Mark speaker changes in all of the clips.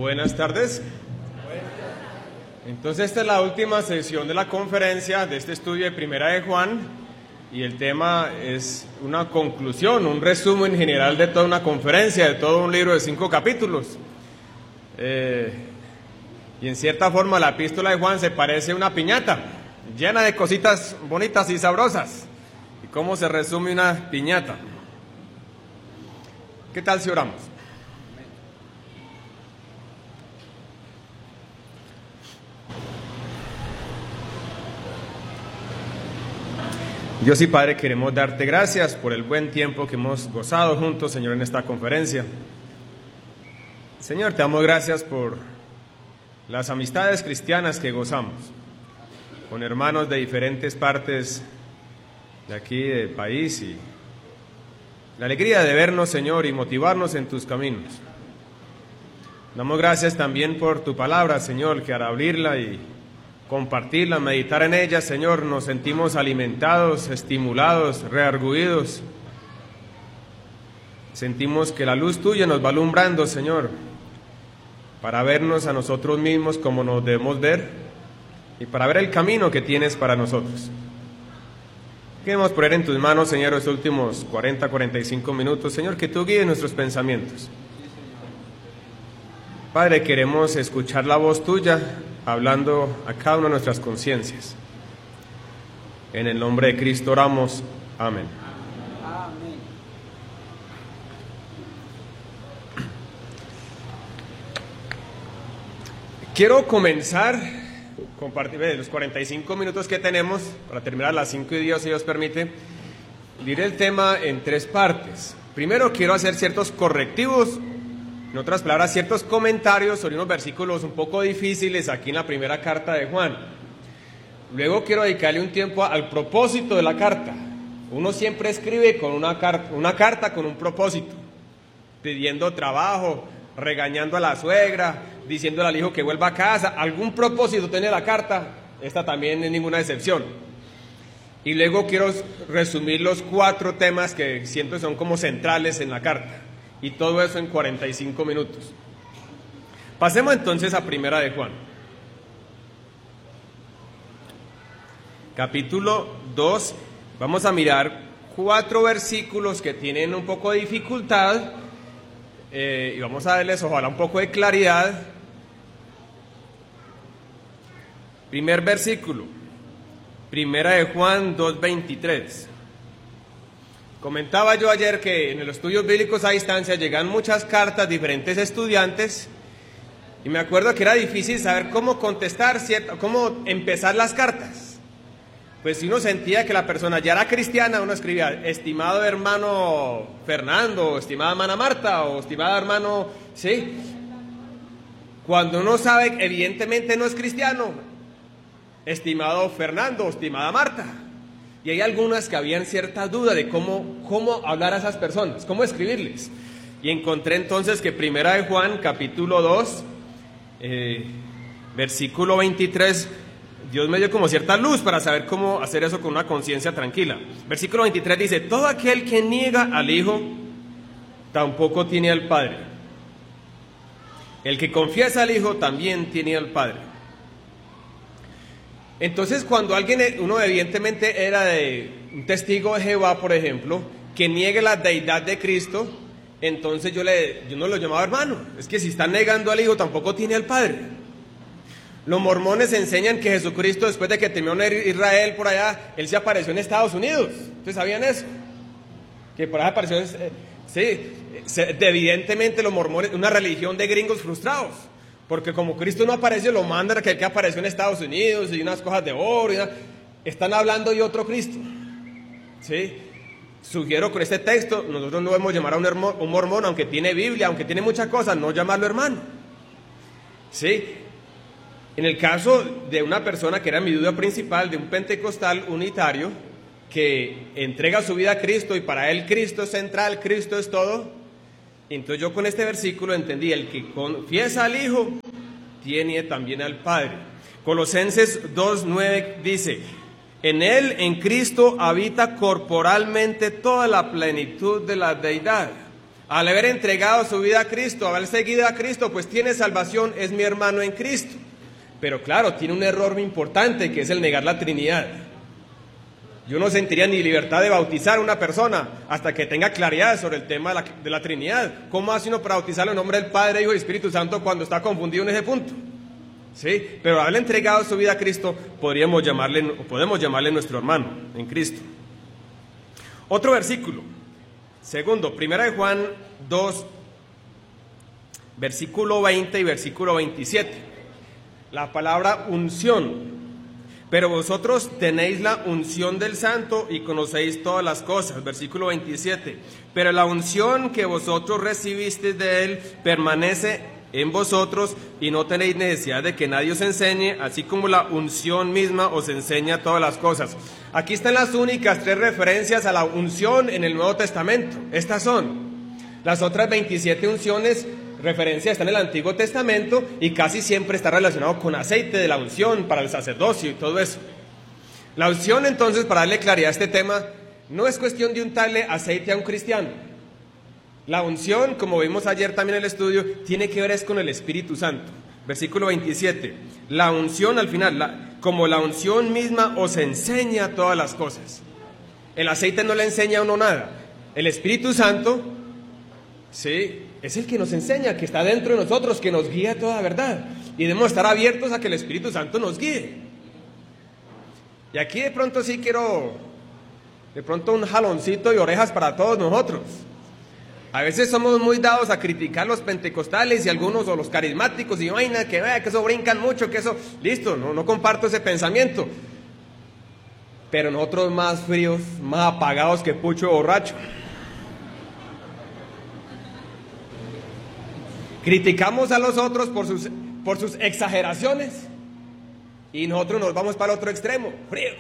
Speaker 1: Buenas tardes. Entonces esta es la última sesión de la conferencia de este estudio de Primera de Juan y el tema es una conclusión, un resumen general de toda una conferencia, de todo un libro de 5 capítulos. Y en cierta forma la epístola de Juan se parece a una piñata llena de cositas bonitas y sabrosas. ¿Y cómo se resume una piñata? ¿Qué tal si oramos? Dios y Padre, queremos darte gracias por el buen tiempo que hemos gozado juntos, Señor, en esta conferencia. Señor, te damos gracias por las amistades cristianas que gozamos, con hermanos de diferentes partes de aquí del país, y la alegría de vernos, Señor, y motivarnos en tus caminos. Damos gracias también por tu palabra, Señor, que al abrirla y compartirla, meditar en ella, Señor, nos sentimos alimentados, estimulados, reargüidos. Sentimos que la luz tuya nos va alumbrando, Señor, para vernos a nosotros mismos como nos debemos ver y para ver el camino que tienes para nosotros. Queremos poner en tus manos, Señor, estos últimos 45 minutos, Señor, que tú guíes nuestros pensamientos. Padre, queremos escuchar la voz tuya hablando a cada una de nuestras conciencias. En el nombre de Cristo oramos. Amén.
Speaker 2: Amén.
Speaker 1: Quiero comenzar, compartir los 45 minutos que tenemos para terminar a las 5:10, si Dios permite. Diré el tema en 3 partes. Primero quiero hacer ciertos correctivos, en otras palabras, ciertos comentarios sobre unos versículos un poco difíciles aquí en la primera carta de Juan. Luego quiero dedicarle un tiempo al propósito de la carta. Uno siempre escribe con una carta con un propósito, pidiendo trabajo, regañando a la suegra, diciéndole al hijo que vuelva a casa. Algún propósito tiene la carta, esta también es ninguna excepción. Y luego quiero resumir los 4 temas que siento son como centrales en la carta. Y todo eso en 45 minutos. Pasemos entonces a Primera de Juan. Capítulo 2. Vamos a mirar 4 versículos que tienen un poco de dificultad. Y vamos a darles ojalá un poco de claridad. Primer versículo. Primera de Juan 2:23. Comentaba yo ayer que en los estudios bíblicos a distancia llegan muchas cartas, diferentes estudiantes, y me acuerdo que era difícil saber cómo contestar, cómo empezar las cartas. Pues si uno sentía que la persona ya era cristiana, uno escribía, estimado hermano Fernando, estimada hermana Marta, o estimado hermano, ¿sí? Cuando uno sabe que evidentemente no es cristiano, estimado Fernando, estimada Marta. Y hay algunas que habían cierta duda de cómo hablar a esas personas, cómo escribirles. Y encontré entonces que Primera de Juan, capítulo 2, versículo 23, Dios me dio como cierta luz para saber cómo hacer eso con una conciencia tranquila. Versículo 23 dice, todo aquel que niega al Hijo, tampoco tiene al Padre. El que confiesa al Hijo, también tiene al Padre. Entonces, cuando uno evidentemente era un testigo de Jehová, por ejemplo, que niegue la deidad de Cristo, entonces yo no lo llamaba hermano. Es que si está negando al Hijo, tampoco tiene al Padre. Los mormones enseñan que Jesucristo, después de que terminó en Israel por allá, Él se apareció en Estados Unidos. ¿Ustedes sabían eso? Que por allá apareció, evidentemente los mormones, una religión de gringos frustrados. Porque como Cristo no apareció, lo mandan a que apareció en Estados Unidos y unas cosas de oro. Están hablando de otro Cristo. ¿Sí? Sugiero con este texto, nosotros no debemos llamar a un mormón, aunque tiene Biblia, aunque tiene muchas cosas, no llamarlo hermano. ¿Sí? En el caso de una persona que era mi duda principal, de un pentecostal unitario, que entrega su vida a Cristo y para él Cristo es central, Cristo es todo. Entonces yo con este versículo entendí, el que confiesa al Hijo, tiene también al Padre. Colosenses 2:9 dice, en Él, en Cristo, habita corporalmente toda la plenitud de la deidad. Al haber entregado su vida a Cristo, al haber seguido a Cristo, pues tiene salvación, es mi hermano en Cristo. Pero claro, tiene un error muy importante, que es el negar la Trinidad. Yo no sentiría ni libertad de bautizar a una persona hasta que tenga claridad sobre el tema de la Trinidad. ¿Cómo hace uno para bautizarlo en nombre del Padre, Hijo y Espíritu Santo cuando está confundido en ese punto? ¿Sí? Pero al haberle entregado su vida a Cristo, podemos llamarle nuestro hermano en Cristo. Otro versículo. Segundo, 1 Juan 2, versículo 20 y versículo 27. La palabra unción. Pero vosotros tenéis la unción del Santo y conocéis todas las cosas. Versículo 27. Pero la unción que vosotros recibisteis de Él permanece en vosotros y no tenéis necesidad de que nadie os enseñe, así como la unción misma os enseña todas las cosas. Aquí están las únicas 3 referencias a la unción en el Nuevo Testamento. Estas son. Las otras 27 unciones, referencias, están en el Antiguo Testamento y casi siempre está relacionado con aceite de la unción para el sacerdocio y todo eso. La unción, entonces, para darle claridad a este tema, no es cuestión de untarle aceite a un cristiano. La unción, como vimos ayer también en el estudio, tiene que ver es con el Espíritu Santo. Versículo 27. La unción al final, como la unción misma os enseña todas las cosas. El aceite no le enseña a uno nada. El Espíritu Santo, sí, es el que nos enseña, que está dentro de nosotros, que nos guía a toda verdad. Y debemos estar abiertos a que el Espíritu Santo nos guíe. Y aquí de pronto sí quiero, un jaloncito de orejas para todos nosotros. A veces somos muy dados a criticar los pentecostales y algunos o los carismáticos y vaina, que eso brincan mucho, que eso, listo, no comparto ese pensamiento. Pero nosotros más fríos, más apagados que pucho borracho. Criticamos a los otros por sus exageraciones y nosotros nos vamos para el otro extremo, fríos.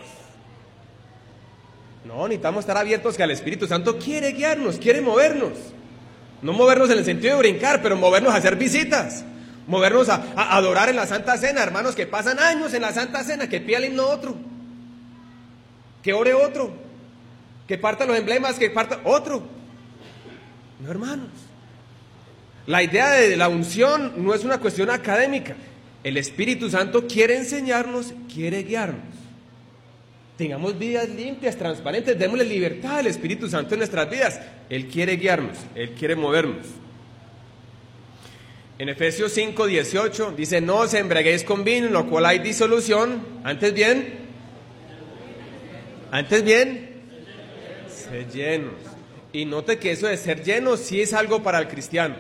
Speaker 1: No, necesitamos estar abiertos que el Espíritu Santo quiere guiarnos, quiere movernos. No movernos en el sentido de brincar, pero movernos a hacer visitas, movernos a adorar en la Santa Cena, hermanos que pasan años en la Santa Cena, que pida el himno otro, que ore otro, que parta los emblemas, que parta otro. No, hermanos. La idea de la unción no es una cuestión académica. El Espíritu Santo quiere enseñarnos, quiere guiarnos. Tengamos vidas limpias, transparentes, démosle libertad al Espíritu Santo en nuestras vidas. Él quiere guiarnos, Él quiere movernos. En Efesios 5:18 dice: no os embriaguéis con vino, en lo cual hay disolución. Antes bien, sed llenos. Y note que eso de ser llenos sí es algo para el cristiano.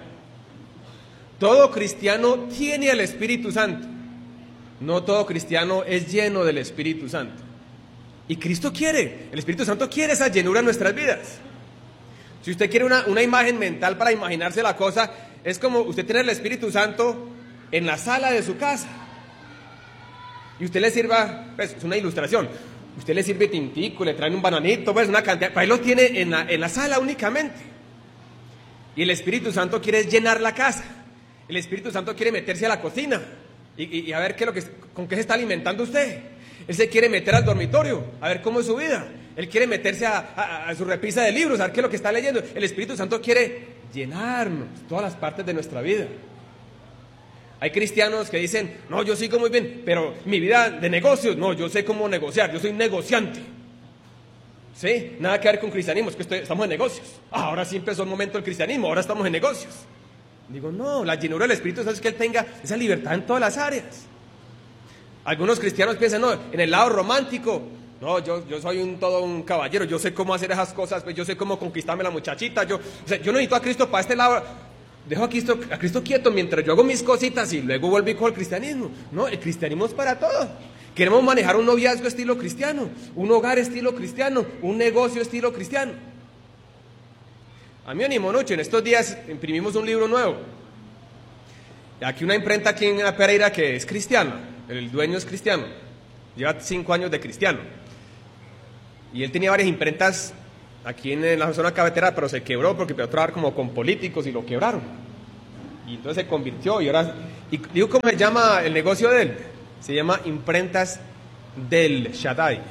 Speaker 1: Todo cristiano tiene al Espíritu Santo. No todo cristiano es lleno del Espíritu Santo. Y Cristo quiere, el Espíritu Santo quiere esa llenura en nuestras vidas. Si usted quiere una imagen mental para imaginarse la cosa, es como usted tener el Espíritu Santo en la sala de su casa. Y usted le sirva, pues es una ilustración, usted le sirve tintico, le traen un bananito, pues una cantidad, para él lo tiene en la sala únicamente. Y el Espíritu Santo quiere llenar la casa. El Espíritu Santo quiere meterse a la cocina y a ver con qué se está alimentando usted. Él se quiere meter al dormitorio, a ver cómo es su vida. Él quiere meterse a su repisa de libros, a ver qué es lo que está leyendo. El Espíritu Santo quiere llenarnos todas las partes de nuestra vida. Hay cristianos que dicen: no, yo sigo muy bien, pero mi vida de negocios, no, yo sé cómo negociar, yo soy negociante. ¿Sí? Nada que ver con cristianismo, es que estamos en negocios. Ahora sí empezó el momento del cristianismo, ahora estamos en negocios. Digo, no, la llenura del Espíritu Santo es que Él tenga esa libertad en todas las áreas. Algunos cristianos piensan, no, en el lado romántico, no, yo soy todo un caballero, yo sé cómo hacer esas cosas, pues yo sé cómo conquistarme la muchachita, yo no necesito a Cristo para este lado, dejo a Cristo quieto mientras yo hago mis cositas y luego vuelvo y cojo el cristianismo. No, el cristianismo es para todo. Queremos manejar un noviazgo estilo cristiano, un hogar estilo cristiano, un negocio estilo cristiano. A mí me animó mucho, en estos días imprimimos un libro nuevo. Aquí una imprenta aquí en Pereira que es cristiana. El dueño es cristiano, lleva 5 años de cristiano. Y él tenía varias imprentas aquí en la zona cafetera, pero se quebró porque empezó a trabajar como con políticos y lo quebraron. Y entonces se convirtió y digo, ¿cómo se llama el negocio de él? Se llama Imprentas del Shaddai.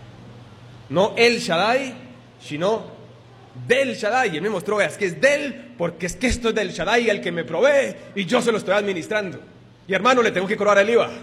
Speaker 1: No el Shaddai, sino del Shaddai. Y él me mostró, veas que es del porque es que esto es del Shaddai, el que me provee, y yo se lo estoy administrando. Y hermano, le tengo que cobrar el IVA.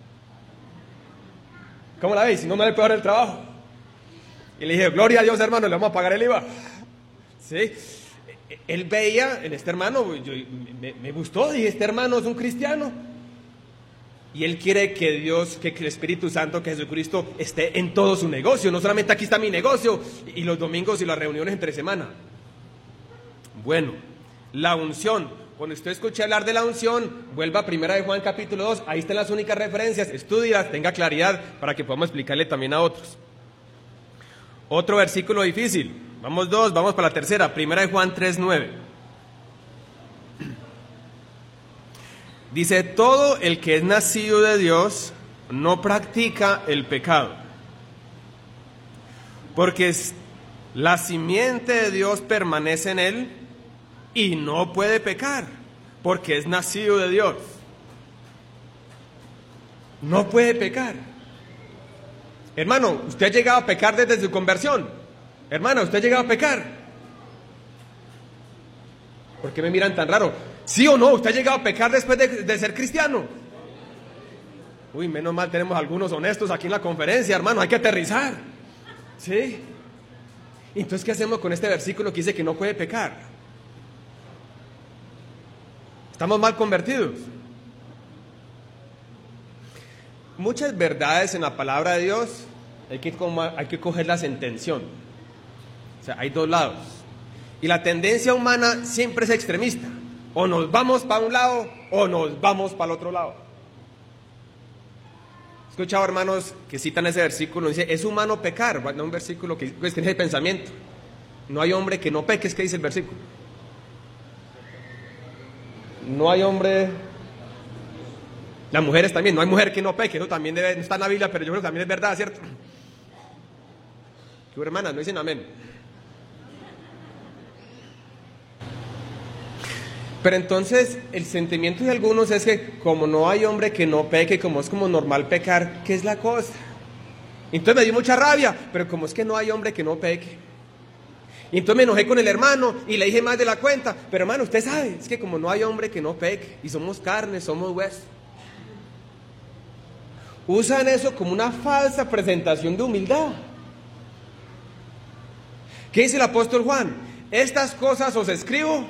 Speaker 1: ¿Cómo la veis? Si no, no le puedo dar el trabajo. Y le dije, gloria a Dios, hermano, le vamos a pagar el IVA. ¿Sí? Él veía en este hermano, me gustó, dije, este hermano es un cristiano. Y él quiere que Dios, que el Espíritu Santo, que Jesucristo esté en todo su negocio. No solamente aquí está mi negocio y los domingos y las reuniones entre semana. Bueno, la unción. Cuando usted escuche hablar de la unción, vuelva a 1 de Juan capítulo 2. Ahí están las únicas referencias. Estúdialas, tenga claridad para que podamos explicarle también a otros. Otro versículo difícil. Vamos para la tercera. 1 de Juan 3:9. Dice, todo el que es nacido de Dios no practica el pecado, porque la simiente de Dios permanece en él y no puede pecar, porque es nacido de Dios. No puede pecar. Hermano, ¿usted ha llegado a pecar desde su conversión? Hermano, ¿usted ha llegado a pecar? ¿Por qué me miran tan raro? ¿Sí o no? ¿Usted ha llegado a pecar después de ser cristiano? Uy, menos mal tenemos algunos honestos aquí en la conferencia, hermano, hay que aterrizar. ¿Sí? Entonces, ¿qué hacemos con este versículo que dice que no puede pecar? Estamos mal convertidos. Muchas verdades en la palabra de Dios hay que cogerlas en tensión. O sea, hay dos lados. Y la tendencia humana siempre es extremista. O nos vamos para un lado o nos vamos para el otro lado. He escuchado hermanos que citan ese versículo, dice, es humano pecar. Bueno, un versículo que tiene ese pensamiento. No hay hombre que no peque, es que dice el versículo. No hay hombre... Las mujeres también, no hay mujer que no peque, eso también no está en la Biblia, pero yo creo que también es verdad, ¿cierto? ¿Qué hermanas? No dicen amén. Pero entonces el sentimiento de algunos es que como no hay hombre que no peque, como es como normal pecar, ¿qué es la cosa? Entonces me dio mucha rabia, pero como es que no hay hombre que no peque. Y entonces me enojé con el hermano y le dije más de la cuenta, pero hermano, usted sabe, es que como no hay hombre que no peque, y somos carne, somos hueso. Usan eso como una falsa presentación de humildad. ¿Qué dice el apóstol Juan? Estas cosas os escribo.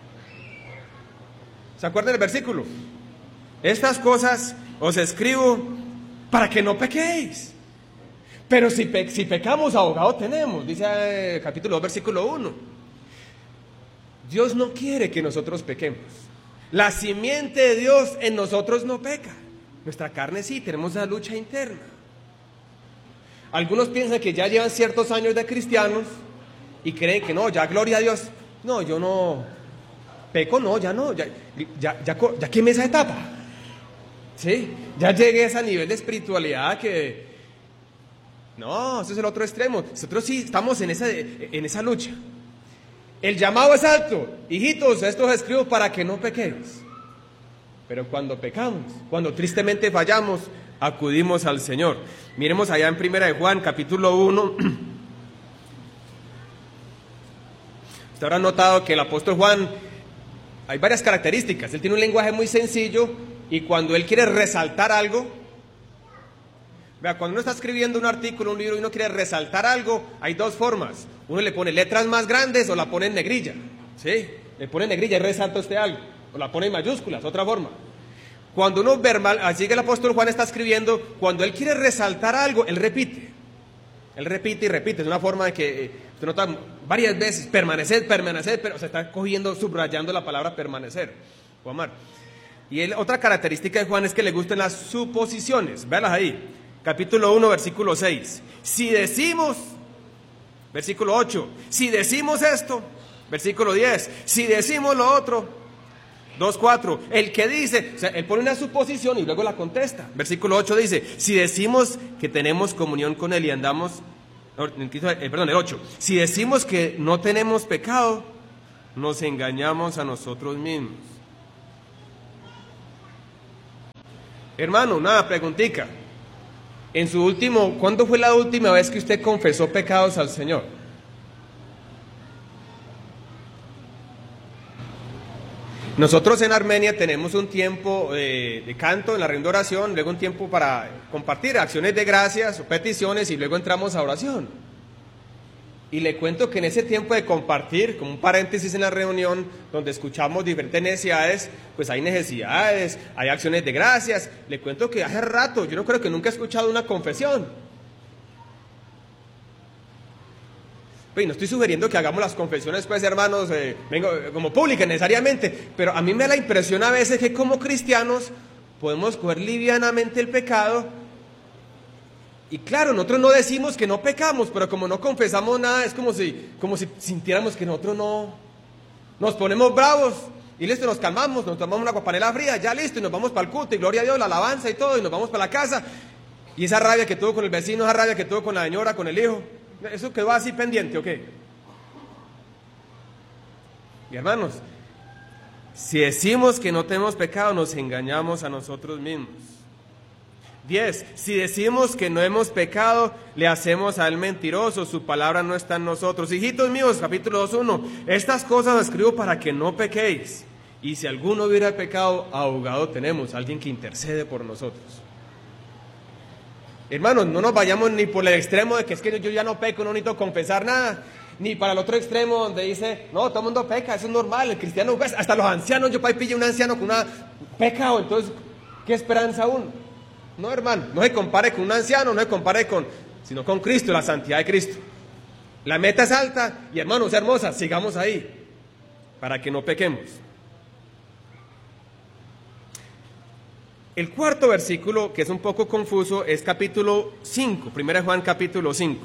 Speaker 1: ¿Se acuerdan del versículo? Estas cosas os escribo para que no pequéis. Pero si pecamos, abogado tenemos, dice capítulo 2, versículo 1. Dios no quiere que nosotros pequemos. La simiente de Dios en nosotros no peca. Nuestra carne sí, tenemos la lucha interna. Algunos piensan que ya llevan ciertos años de cristianos y creen que no, ya gloria a Dios. No, yo no peco, no, ya no, ya quemé esa etapa. ¿Sí? Ya llegué a ese nivel de espiritualidad que... No, eso es el otro extremo. Nosotros sí estamos en esa lucha. El llamado es alto. Hijitos, esto os escribo para que no pequéis. Pero cuando pecamos, cuando tristemente fallamos, acudimos al Señor. Miremos allá en 1 de Juan, capítulo 1. Usted habrá notado que el apóstol Juan, hay varias características. Él tiene un lenguaje muy sencillo y cuando él quiere resaltar algo, vea, cuando uno está escribiendo un artículo, un libro y uno quiere resaltar algo, hay dos formas. Uno le pone letras más grandes o la pone en negrilla. ¿Sí? Le pone en negrilla y resalta usted algo. O la pone en mayúsculas, otra forma. Cuando uno verbal, así que el apóstol Juan está escribiendo, cuando él quiere resaltar algo, él repite. Él repite y repite. Es una forma de que usted nota varias veces, permanecer, pero se está cogiendo, subrayando la palabra permanecer o amar. Y otra característica de Juan es que le gustan las suposiciones. Véalas ahí. Capítulo 1, versículo 6. Si decimos, versículo 8, si decimos esto, versículo 10, si decimos lo otro, 2:4, el que dice, o sea, él pone una suposición y luego la contesta. Versículo 8 dice, si decimos que tenemos comunión con él y andamos, el 8, si decimos que no tenemos pecado, nos engañamos a nosotros mismos. Hermano, una preguntica. ¿Cuándo fue la última vez que usted confesó pecados al Señor? Nosotros en Armenia tenemos un tiempo de canto en la reunión de oración, luego un tiempo para compartir acciones de gracias o peticiones y luego entramos a oración. Y le cuento que en ese tiempo de compartir, como un paréntesis en la reunión, donde escuchamos diferentes necesidades, pues hay necesidades, hay acciones de gracias. Le cuento que hace rato, yo no creo que nunca he escuchado una confesión. Pues no estoy sugiriendo que hagamos las confesiones, pues hermanos, como públicas necesariamente, pero a mí me da la impresión a veces que como cristianos podemos coger livianamente el pecado. Y claro, nosotros no decimos que no pecamos, pero como no confesamos nada, es como si sintiéramos que nosotros no nos ponemos bravos y listo, nos calmamos, nos tomamos una guapanela fría, ya listo, y nos vamos para el culto, y gloria a Dios, la alabanza y todo, y nos vamos para la casa. Y esa rabia que tuvo con el vecino, esa rabia que tuvo con la señora, con el hijo, ¿eso quedó así pendiente o qué? Y hermanos, si decimos que no tenemos pecado, nos engañamos a nosotros mismos. 10. Si decimos que no hemos pecado, le hacemos a él mentiroso, su palabra no está en nosotros. Hijitos míos, capítulo 2:1, estas cosas escribo para que no pequéis. Y si alguno hubiera pecado, abogado tenemos, alguien que intercede por nosotros. Hermanos, no nos vayamos ni por el extremo de que es que yo ya no peco, no necesito confesar nada, ni para el otro extremo donde dice, no, todo el mundo peca, eso es normal, el cristiano, pues, hasta los ancianos, yo para ahí pille un anciano con una pecado, entonces, ¿qué esperanza uno? No, hermano, no se compare con un anciano, no se compare sino con Cristo, la santidad de Cristo. La meta es alta y hermanos, hermosas, sigamos ahí, para que no pequemos. El cuarto versículo, que es un poco confuso, es capítulo 5, 1 Juan capítulo 5.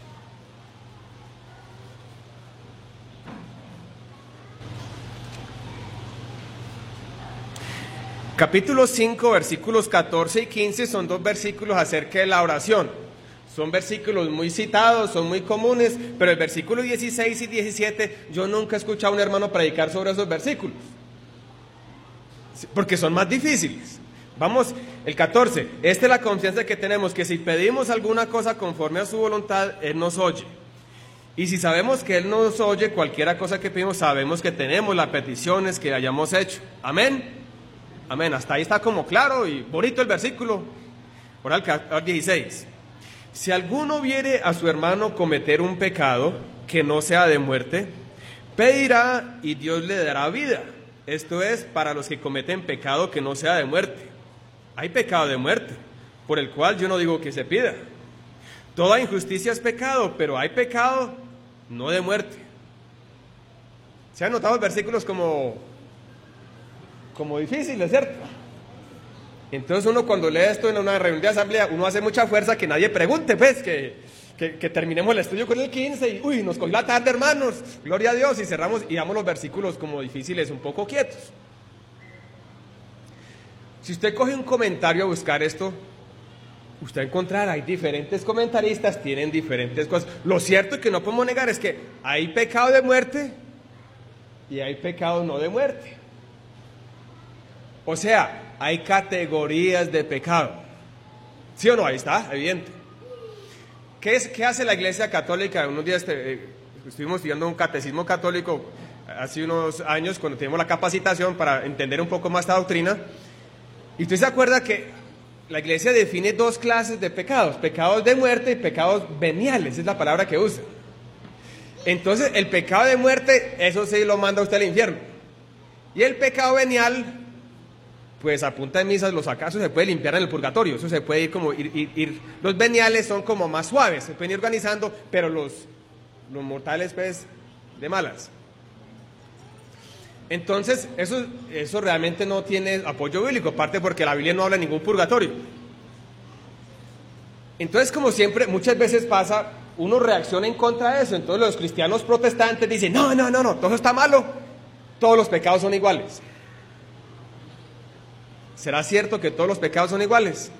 Speaker 1: Capítulo 5, versículos 14 y 15 son dos versículos acerca de la oración. Son versículos muy citados, son muy comunes, pero el versículo 16 y 17 yo nunca he escuchado a un hermano predicar sobre esos versículos, porque son más difíciles. Vamos, el 14, esta es la confianza que tenemos, que si pedimos alguna cosa conforme a su voluntad, Él nos oye. Y si sabemos que Él nos oye, cualquiera cosa que pedimos, sabemos que tenemos las peticiones que hayamos hecho. Amén. Amén, hasta ahí está como claro y bonito el versículo. Ahora el 16. Si alguno viere a su hermano cometer un pecado que no sea de muerte, pedirá y Dios le dará vida. Esto es para los que cometen pecado que no sea de muerte. Hay pecado de muerte, por el cual yo no digo que se pida. Toda injusticia es pecado, pero hay pecado no de muerte. ¿Se han notado versículos como difíciles, ¿cierto? Entonces uno cuando lee esto en una reunión de asamblea, uno hace mucha fuerza que nadie pregunte, pues, que terminemos el estudio con el 15 y, uy, nos cogió la tarde, hermanos, gloria a Dios, y cerramos y damos los versículos como difíciles, un poco quietos. Si usted coge un comentario a buscar esto, usted encontrará, hay diferentes comentaristas, tienen diferentes cosas. Lo cierto y que no podemos negar es que hay pecado de muerte y hay pecado no de muerte. O sea, hay categorías de pecado. ¿Sí o no? Ahí está, evidente. ¿Qué hace la Iglesia Católica? Unos días estuvimos estudiando un catecismo católico hace unos años, cuando tuvimos la capacitación para entender un poco más esta doctrina. Y usted se acuerda que la Iglesia define dos clases de pecados: pecados de muerte y pecados veniales, es la palabra que usa. Entonces, el pecado de muerte, eso sí lo manda usted al infierno. Y el pecado venial, pues a punta de misas los acasos se puede limpiar en el purgatorio. Eso se puede ir como ir. Los veniales son como más suaves, se pueden ir organizando, pero los mortales, pues, de malas. Entonces, eso realmente no tiene apoyo bíblico, aparte porque la Biblia no habla de ningún purgatorio. Entonces, como siempre, muchas veces pasa, uno reacciona en contra de eso. Entonces los cristianos protestantes dicen, no, todo está malo, todos los pecados son iguales. ¿Será cierto que todos los pecados son iguales?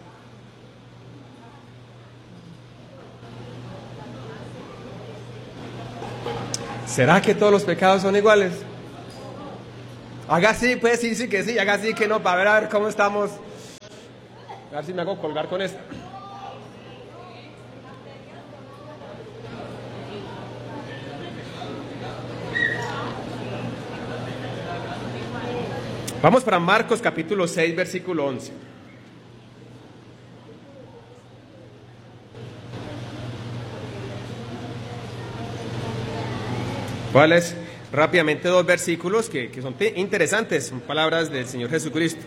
Speaker 1: ¿Será que todos los pecados son iguales? Haga así, pues sí que sí, haga así que no, para ver cómo estamos. A ver si me hago colgar con esto. Vamos para Marcos capítulo 6, versículo 11. ¿Cuáles? Rápidamente dos versículos que son interesantes, son palabras del Señor Jesucristo.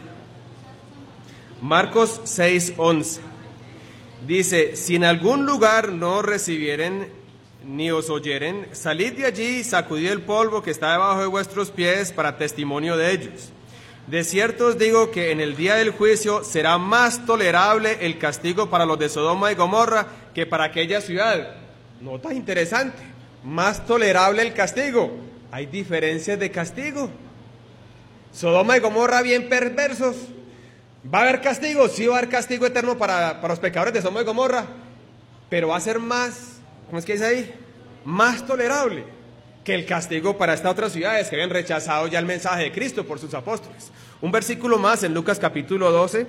Speaker 1: Marcos 6, 11. Dice, si en algún lugar no os recibieren ni os oyeren, salid de allí y sacudid el polvo que está debajo de vuestros pies para testimonio de ellos. De cierto os digo que en el día del juicio será más tolerable el castigo para los de Sodoma y Gomorra que para aquella ciudad. Nota interesante, más tolerable el castigo. Hay diferencias de castigo. Sodoma y Gomorra bien perversos. ¿Va a haber castigo? Sí, va a haber castigo eterno para los pecadores de Sodoma y Gomorra, pero va a ser más, ¿cómo es que dice ahí? Más tolerable que el castigo para estas otras ciudades que habían rechazado ya el mensaje de Cristo por sus apóstoles. Un versículo más en Lucas capítulo 12.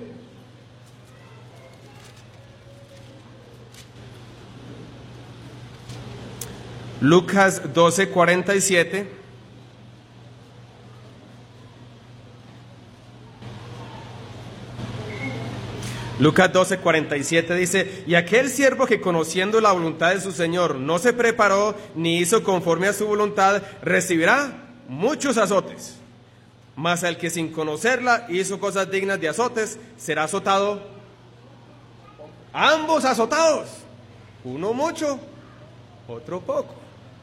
Speaker 1: Lucas 12, 47. Lucas 12, 47 dice, y aquel siervo que conociendo la voluntad de su Señor no se preparó ni hizo conforme a su voluntad, recibirá muchos azotes. Mas el que sin conocerla hizo cosas dignas de azotes, será azotado. Ambos azotados, uno mucho, otro poco.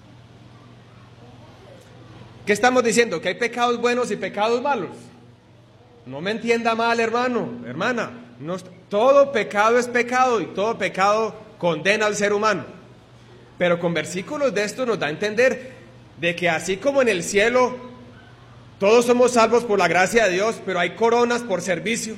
Speaker 1: ¿Qué estamos diciendo? Que hay pecados buenos y pecados malos. No me entienda mal, hermano, hermana. No, todo pecado es pecado y todo pecado condena al ser humano. Pero con versículos de esto nos da a entender de que así como en el cielo todos somos salvos por la gracia de Dios, pero hay coronas por servicio.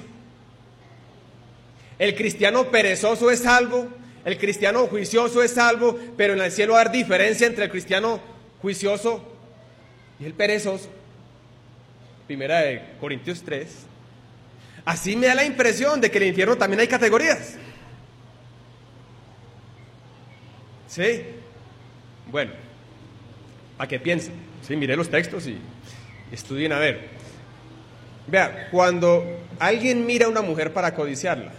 Speaker 1: El cristiano perezoso es salvo, el cristiano juicioso es salvo, pero en el cielo va a haber diferencia entre el cristiano juicioso y el perezoso. Primera de Corintios 3. Así me da la impresión de que en el infierno también hay categorías. ¿Sí? Bueno, ¿a qué piensan? Sí, miré los textos y estudien a ver. Vea, cuando alguien mira a una mujer para codiciarla,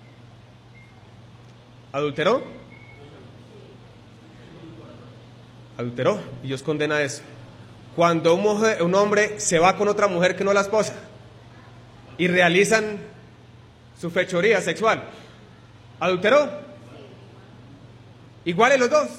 Speaker 1: ¿adulteró? Adulteró, y Dios condena eso. Cuando un hombre se va con otra mujer que no es la esposa y realizan su fechoría sexual, ¿adulteró? ¿Iguales los dos?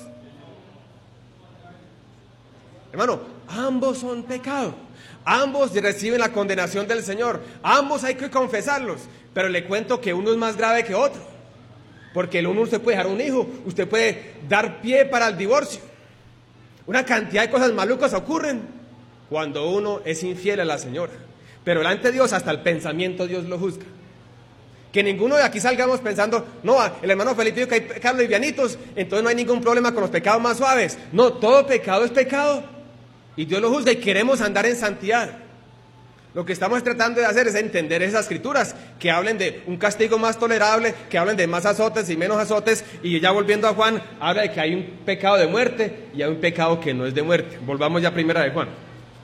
Speaker 1: Hermano, ambos son pecado, ambos reciben la condenación del Señor, ambos hay que confesarlos, pero le cuento que uno es más grave que otro, porque el uno usted puede dejar un hijo, usted puede dar pie para el divorcio, una cantidad de cosas malucas ocurren cuando uno es infiel a la señora. Pero delante de Dios, hasta el pensamiento Dios lo juzga. Que ninguno de aquí salgamos pensando, no, el hermano Felipe dijo que hay pecados livianitos, entonces no hay ningún problema con los pecados más suaves. No, todo pecado es pecado y Dios lo juzga y queremos andar en santidad. Lo que estamos tratando de hacer es entender esas escrituras que hablen de un castigo más tolerable, que hablen de más azotes y menos azotes, y ya volviendo a Juan, habla de que hay un pecado de muerte y hay un pecado que no es de muerte. Volvamos ya a primera de Juan.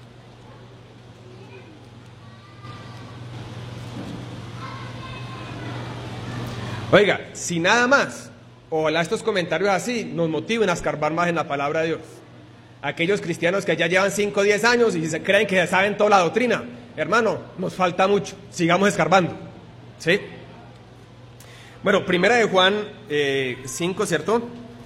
Speaker 1: Oiga, si nada más, ojalá estos comentarios así nos motiven a escarbar más en la palabra de Dios. Aquellos cristianos que ya llevan 5 o 10 años y se creen que saben toda la doctrina, hermano, nos falta mucho, sigamos escarbando, ¿sí? Bueno, primera de Juan 5, ¿cierto?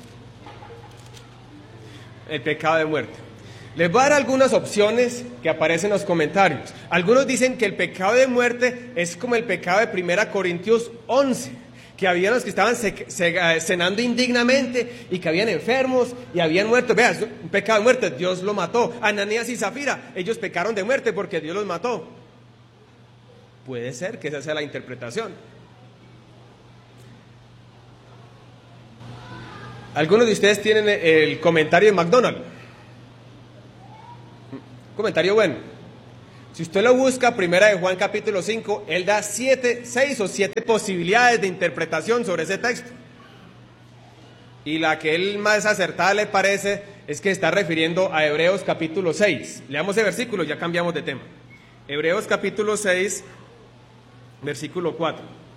Speaker 1: El pecado de muerte. Les voy a dar algunas opciones que aparecen en los comentarios. Algunos dicen que el pecado de muerte es como el pecado de 1 Corintios 11, que habían los que estaban cenando indignamente y que habían enfermos y habían muerto. Vea, es un pecado de muerte, Dios lo mató. Ananías y Zafira, ellos pecaron de muerte porque Dios los mató. Puede ser que esa sea la interpretación. Algunos de ustedes tienen el comentario de MacDonald. Comentario bueno. Si usted lo busca, primera de Juan capítulo 5, él da 6 o 7 posibilidades de interpretación sobre ese texto. Y la que él más acertada le parece es que está refiriendo a Hebreos capítulo 6. Leamos ese versículo, ya cambiamos de tema. Hebreos capítulo 6, versículo 4.